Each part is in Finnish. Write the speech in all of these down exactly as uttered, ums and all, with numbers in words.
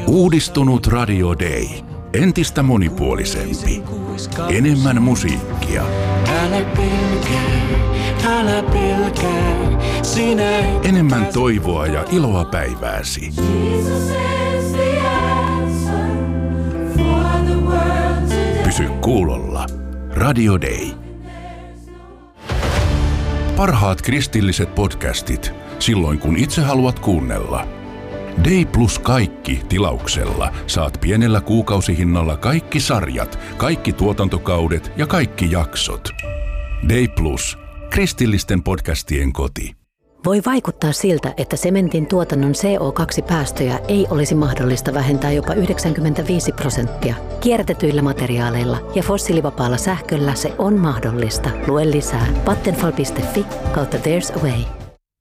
Uudistunut Radio Day. Entistä monipuolisempi. Enemmän musiikkia. Älä pelkää, älä pelkää, sinä et... Enemmän toivoa ja iloa päivääsi. Pysy kuulolla. Radio Day. Parhaat kristilliset podcastit silloin kun itse haluat kuunnella. Day plus kaikki tilauksella saat pienellä kuukausihinnalla kaikki sarjat, kaikki tuotantokaudet ja kaikki jaksot. Day plus, kristillisten podcastien koti. Voi vaikuttaa siltä, että sementin tuotannon C O kaksi päästöjä ei olisi mahdollista vähentää jopa yhdeksänkymmentäviisi prosenttia. Kierrätetyillä materiaaleilla ja fossiilivapaalla sähköllä se on mahdollista. Lue lisää vattenfall piste fi kautta there's a way.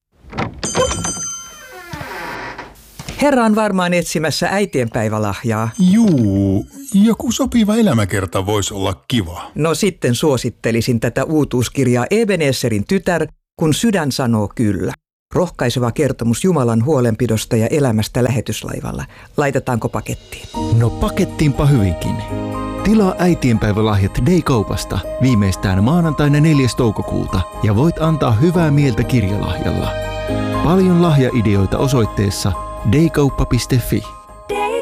Herra on varmaan etsimässä äitienpäivälahjaa. Juu, joku sopiva elämäkerta voisi olla kiva. No sitten suosittelisin tätä uutuuskirjaa Ebenezerin tytär, kun sydän sanoo kyllä. Rohkaiseva kertomus Jumalan huolenpidosta ja elämästä lähetyslaivalla. Laitetaanko pakettiin? No pakettiinpa hyvinkin. Tilaa äitienpäivälahjat Day-kaupasta viimeistään maanantaina neljäs toukokuuta ja voit antaa hyvää mieltä kirjalahjalla. Paljon lahjaideoita osoitteessa daykauppa piste fi.